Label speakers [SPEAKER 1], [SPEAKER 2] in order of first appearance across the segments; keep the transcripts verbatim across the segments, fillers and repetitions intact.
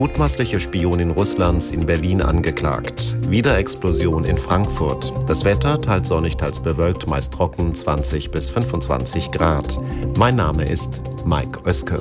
[SPEAKER 1] Mutmaßliche Spionin Russlands in Berlin angeklagt. Wieder Explosion in Frankfurt. Das Wetter teils sonnig, teils bewölkt, meist trocken, zwanzig bis fünfundzwanzig Grad. Mein Name ist Mike Oeske.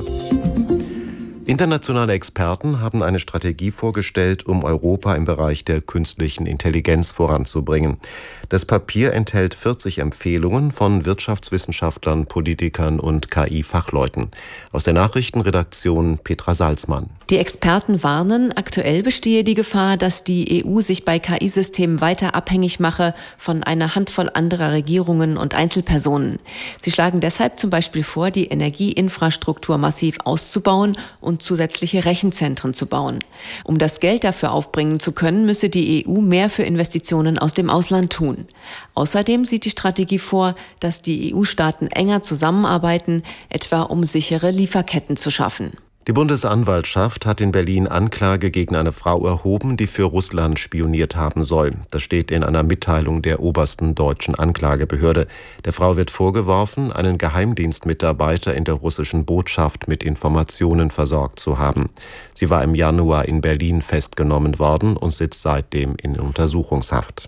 [SPEAKER 1] Internationale Experten haben eine Strategie vorgestellt, um Europa im Bereich der künstlichen Intelligenz voranzubringen. Das Papier enthält vierzig Empfehlungen von Wirtschaftswissenschaftlern, Politikern und K I-Fachleuten. Aus der Nachrichtenredaktion Petra Salzmann.
[SPEAKER 2] Die Experten warnen, aktuell bestehe die Gefahr, dass die E U sich bei K I-Systemen weiter abhängig mache von einer Handvoll anderer Regierungen und Einzelpersonen. Sie schlagen deshalb zum Beispiel vor, die Energieinfrastruktur massiv auszubauen und zusätzliche Rechenzentren zu bauen. Um das Geld dafür aufbringen zu können, müsse die E U mehr für Investitionen aus dem Ausland tun. Außerdem sieht die Strategie vor, dass die E U-Staaten enger zusammenarbeiten, etwa um sichere Lieferketten zu schaffen.
[SPEAKER 1] Die Bundesanwaltschaft hat in Berlin Anklage gegen eine Frau erhoben, die für Russland spioniert haben soll. Das steht in einer Mitteilung der obersten deutschen Anklagebehörde. Der Frau wird vorgeworfen, einen Geheimdienstmitarbeiter in der russischen Botschaft mit Informationen versorgt zu haben. Sie war im Januar in Berlin festgenommen worden und sitzt seitdem in Untersuchungshaft.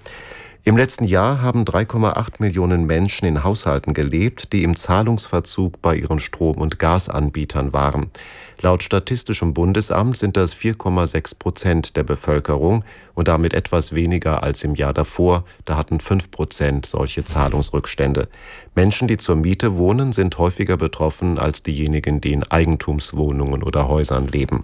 [SPEAKER 1] Im letzten Jahr haben drei Komma acht Millionen Menschen in Haushalten gelebt, die im Zahlungsverzug bei ihren Strom- und Gasanbietern waren. Laut Statistischem Bundesamt sind das vier Komma sechs Prozent der Bevölkerung und damit etwas weniger als im Jahr davor. Da hatten fünf Prozent solche Zahlungsrückstände. Menschen, die zur Miete wohnen, sind häufiger betroffen als diejenigen, die in Eigentumswohnungen oder Häusern leben.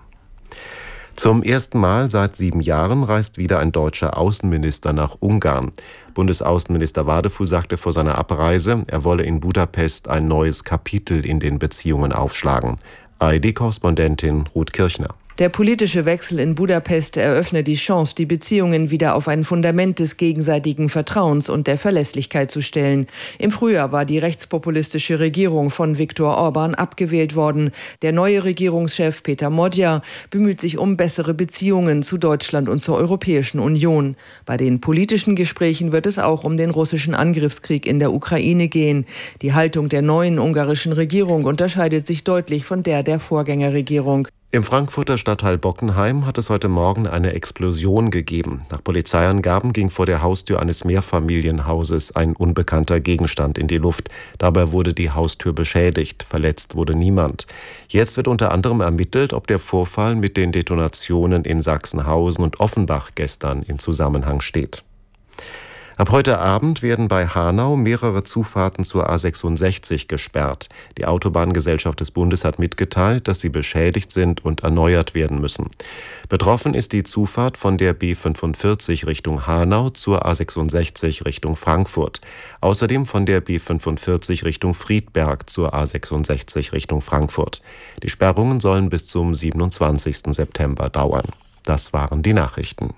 [SPEAKER 1] Zum ersten Mal seit sieben Jahren reist wieder ein deutscher Außenminister nach Ungarn. Bundesaußenminister Wadefuhl sagte vor seiner Abreise, er wolle in Budapest ein neues Kapitel in den Beziehungen aufschlagen. A R D-Korrespondentin Ruth Kirchner.
[SPEAKER 3] Der politische Wechsel in Budapest eröffnet die Chance, die Beziehungen wieder auf ein Fundament des gegenseitigen Vertrauens und der Verlässlichkeit zu stellen. Im Frühjahr war die rechtspopulistische Regierung von Viktor Orban abgewählt worden. Der neue Regierungschef Peter Modja bemüht sich um bessere Beziehungen zu Deutschland und zur Europäischen Union. Bei den politischen Gesprächen wird es auch um den russischen Angriffskrieg in der Ukraine gehen. Die Haltung der neuen ungarischen Regierung unterscheidet sich deutlich von der der Vorgängerregierung.
[SPEAKER 1] Im Frankfurter Stadtteil Bockenheim hat es heute Morgen eine Explosion gegeben. Nach Polizeiangaben ging vor der Haustür eines Mehrfamilienhauses ein unbekannter Gegenstand in die Luft. Dabei wurde die Haustür beschädigt. Verletzt wurde niemand. Jetzt wird unter anderem ermittelt, ob der Vorfall mit den Detonationen in Sachsenhausen und Offenbach gestern in Zusammenhang steht. Ab heute Abend werden bei Hanau mehrere Zufahrten zur A sechsundsechzig gesperrt. Die Autobahngesellschaft des Bundes hat mitgeteilt, dass sie beschädigt sind und erneuert werden müssen. Betroffen ist die Zufahrt von der B fünfundvierzig Richtung Hanau zur A sechsundsechzig Richtung Frankfurt. Außerdem von der B fünfundvierzig Richtung Friedberg zur A sechsundsechzig Richtung Frankfurt. Die Sperrungen sollen bis zum siebenundzwanzigsten September dauern. Das waren die Nachrichten.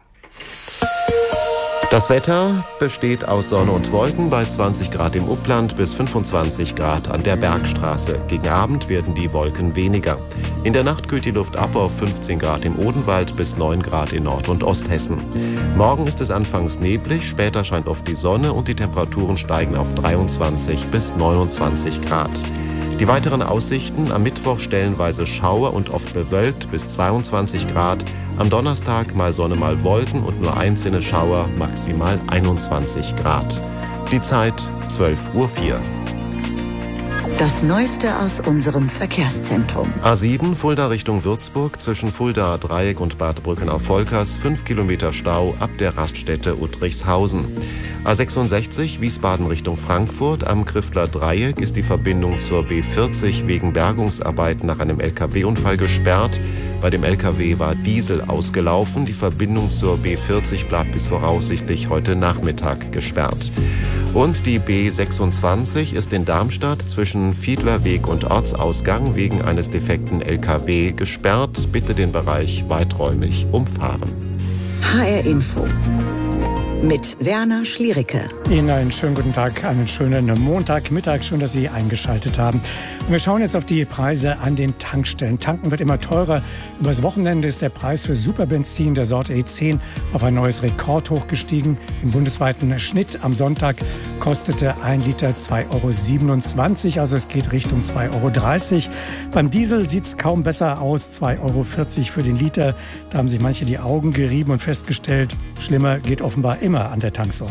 [SPEAKER 1] Das Wetter besteht aus Sonne und Wolken bei zwanzig Grad im Upland bis fünfundzwanzig Grad an der Bergstraße. Gegen Abend werden die Wolken weniger. In der Nacht kühlt die Luft ab auf fünfzehn Grad im Odenwald bis neun Grad in Nord- und Osthessen. Morgen ist es anfangs neblig, später scheint oft die Sonne und die Temperaturen steigen auf dreiundzwanzig bis neunundzwanzig Grad. Die weiteren Aussichten: am Mittwoch stellenweise Schauer und oft bewölkt bis zweiundzwanzig Grad. Am Donnerstag mal Sonne, mal Wolken und nur einzelne Schauer, maximal einundzwanzig Grad. Die Zeit zwölf Uhr vier.
[SPEAKER 4] Das Neueste aus unserem Verkehrszentrum.
[SPEAKER 1] A sieben Fulda Richtung Würzburg zwischen Fuldaer Dreieck und Bad Brückenau-Volkers, fünf Kilometer Stau ab der Raststätte Uttrichshausen. A sechsundsechzig Wiesbaden Richtung Frankfurt, am Kriftler Dreieck ist die Verbindung zur B vierzig wegen Bergungsarbeiten nach einem L K W-Unfall gesperrt. Bei dem L K W war Diesel ausgelaufen. Die Verbindung zur B vierzig bleibt bis voraussichtlich heute Nachmittag gesperrt. Und die B sechsundzwanzig ist in Darmstadt zwischen Fiedlerweg und Ortsausgang wegen eines defekten L K W gesperrt. Bitte den Bereich weiträumig umfahren.
[SPEAKER 4] H R Info. mit Werner Schliericke.
[SPEAKER 5] Ihnen einen schönen guten Tag, einen schönen Montagmittag. Schön, dass Sie eingeschaltet haben. Und wir schauen jetzt auf die Preise an den Tankstellen. Tanken wird immer teurer. Übers Wochenende ist der Preis für Superbenzin der Sorte E zehn auf ein neues Rekordhoch gestiegen. Im bundesweiten Schnitt am Sonntag kostete ein Liter zwei Euro siebenundzwanzig, also es geht Richtung zwei Euro dreißig. Beim Diesel sieht es kaum besser aus, zwei Euro vierzig für den Liter. Da haben sich manche die Augen gerieben und festgestellt, schlimmer geht offenbar immer an der Tanksäule.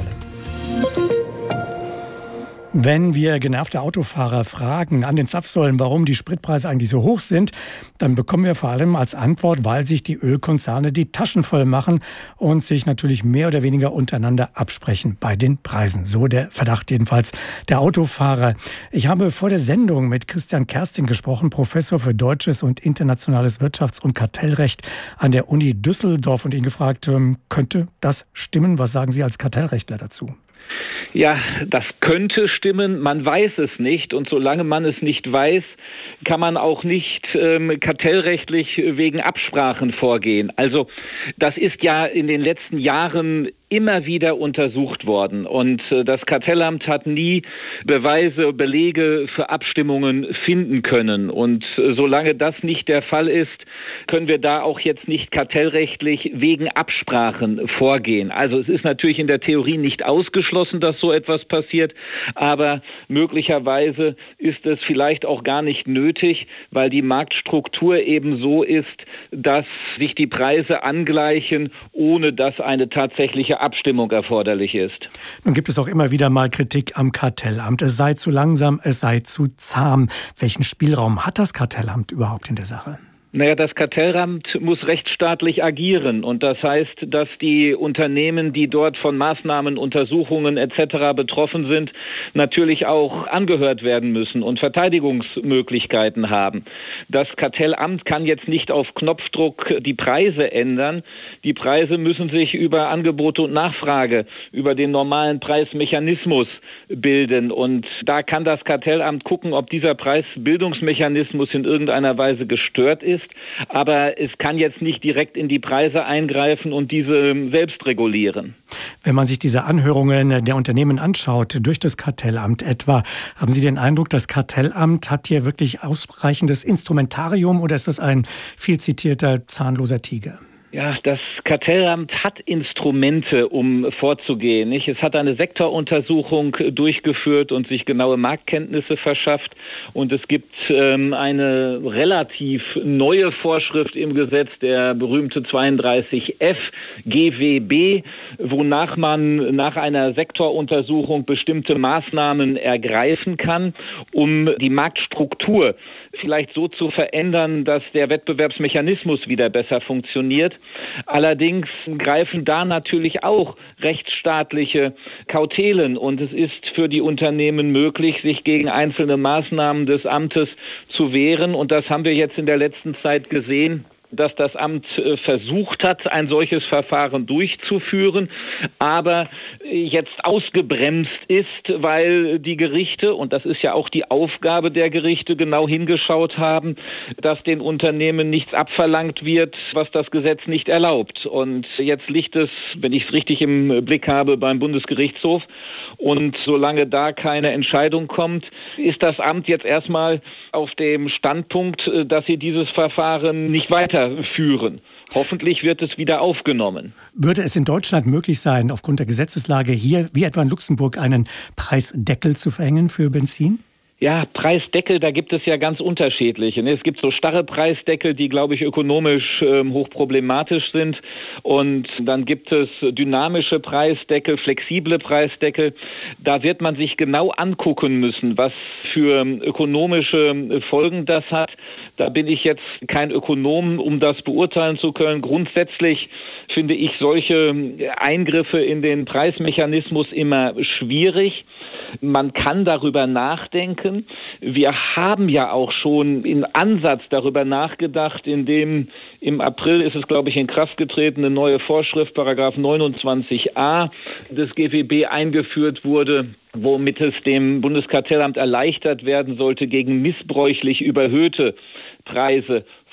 [SPEAKER 5] Wenn wir genervte Autofahrer fragen an den Zapfsäulen, warum die Spritpreise eigentlich so hoch sind, dann bekommen wir vor allem als Antwort, weil sich die Ölkonzerne die Taschen voll machen und sich natürlich mehr oder weniger untereinander absprechen bei den Preisen. So der Verdacht jedenfalls der Autofahrer. Ich habe vor der Sendung mit Christian Kersting gesprochen, Professor für Deutsches und Internationales Wirtschafts- und Kartellrecht an der Uni Düsseldorf, und ihn gefragt, könnte das stimmen? Was sagen Sie als Kartellrechtler dazu?
[SPEAKER 6] Ja, das könnte stimmen, man weiß es nicht, und solange man es nicht weiß, kann man auch nicht ähm, kartellrechtlich wegen Absprachen vorgehen. Also das ist ja in den letzten Jahren immer wieder untersucht worden, und äh, das Kartellamt hat nie Beweise, Belege für Abstimmungen finden können, und äh, solange das nicht der Fall ist, können wir da auch jetzt nicht kartellrechtlich wegen Absprachen vorgehen. Also es ist natürlich in der Theorie nicht ausgeschlossen, dass so etwas passiert, aber möglicherweise ist es vielleicht auch gar nicht nötig, weil die Marktstruktur eben so ist, dass sich die Preise angleichen, ohne dass eine tatsächliche Abstimmung erforderlich ist.
[SPEAKER 5] Nun gibt es auch immer wieder mal Kritik am Kartellamt. Es sei zu langsam, es sei zu zahm. Welchen Spielraum hat das Kartellamt überhaupt in der Sache?
[SPEAKER 6] Naja, das Kartellamt muss rechtsstaatlich agieren, und das heißt, dass die Unternehmen, die dort von Maßnahmen, Untersuchungen et cetera betroffen sind, natürlich auch angehört werden müssen und Verteidigungsmöglichkeiten haben. Das Kartellamt kann jetzt nicht auf Knopfdruck die Preise ändern. Die Preise müssen sich über Angebot und Nachfrage, über den normalen Preismechanismus bilden, und da kann das Kartellamt gucken, ob dieser Preisbildungsmechanismus in irgendeiner Weise gestört ist. Aber es kann jetzt nicht direkt in die Preise eingreifen und diese selbst regulieren.
[SPEAKER 5] Wenn man sich diese Anhörungen der Unternehmen anschaut, durch das Kartellamt etwa, haben Sie den Eindruck, das Kartellamt hat hier wirklich ausreichendes Instrumentarium, oder ist das ein viel zitierter zahnloser Tiger?
[SPEAKER 6] Ja, das Kartellamt hat Instrumente, um vorzugehen, nicht? Es hat eine Sektoruntersuchung durchgeführt und sich genaue Marktkenntnisse verschafft. Und es gibt ähm, eine relativ neue Vorschrift im Gesetz, der berühmte zweiunddreißig F G W B, wonach man nach einer Sektoruntersuchung bestimmte Maßnahmen ergreifen kann, um die Marktstruktur vielleicht so zu verändern, dass der Wettbewerbsmechanismus wieder besser funktioniert. Allerdings greifen da natürlich auch rechtsstaatliche Kautelen, und es ist für die Unternehmen möglich, sich gegen einzelne Maßnahmen des Amtes zu wehren, und das haben wir jetzt in der letzten Zeit gesehen, dass das Amt versucht hat, ein solches Verfahren durchzuführen, aber jetzt ausgebremst ist, weil die Gerichte, und das ist ja auch die Aufgabe der Gerichte, genau hingeschaut haben, dass den Unternehmen nichts abverlangt wird, was das Gesetz nicht erlaubt. Und jetzt liegt es, wenn ich es richtig im Blick habe, beim Bundesgerichtshof, und solange da keine Entscheidung kommt, ist das Amt jetzt erstmal auf dem Standpunkt, dass sie dieses Verfahren nicht weiter führen. Hoffentlich wird es wieder aufgenommen.
[SPEAKER 5] Würde es in Deutschland möglich sein, aufgrund der Gesetzeslage hier, wie etwa in Luxemburg, einen Preisdeckel zu verhängen für Benzin?
[SPEAKER 6] Ja, Preisdeckel, da gibt es ja ganz unterschiedliche. Es gibt so starre Preisdeckel, die, glaube ich, ökonomisch ähm, hochproblematisch sind. Und dann gibt es dynamische Preisdeckel, flexible Preisdeckel. Da wird man sich genau angucken müssen, was für ökonomische Folgen das hat. Da bin ich jetzt kein Ökonom, um das beurteilen zu können. Grundsätzlich finde ich solche Eingriffe in den Preismechanismus immer schwierig. Man kann darüber nachdenken. Wir haben ja auch schon im Ansatz darüber nachgedacht, indem im April ist es, glaube ich, in Kraft getreten, eine neue Vorschrift, Paragraph neunundzwanzig a des G W B eingeführt wurde, womit es dem Bundeskartellamt erleichtert werden sollte, gegen missbräuchlich überhöhte Preise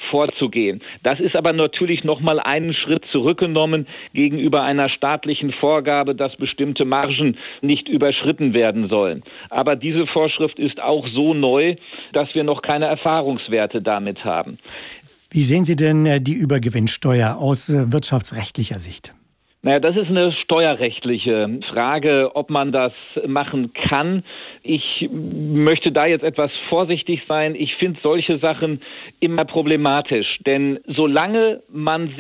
[SPEAKER 6] vorzugehen. Das ist aber natürlich noch mal einen Schritt zurückgenommen gegenüber einer staatlichen Vorgabe, dass bestimmte Margen nicht überschritten werden sollen. Aber diese Vorschrift ist auch so neu, dass wir noch keine Erfahrungswerte damit haben.
[SPEAKER 5] Wie sehen Sie denn die Übergewinnsteuer aus wirtschaftsrechtlicher Sicht?
[SPEAKER 6] Naja, das ist eine steuerrechtliche Frage, ob man das machen kann. Ich möchte da jetzt etwas vorsichtig sein. Ich finde solche Sachen immer problematisch, denn solange man